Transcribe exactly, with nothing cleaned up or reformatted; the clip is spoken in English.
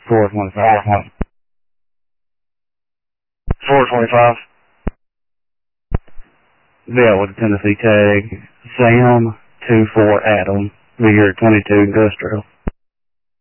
four twenty-five. four twenty-five. Yeah, with the Tennessee tag. Sam two four Adam. Year twenty-two Industrial.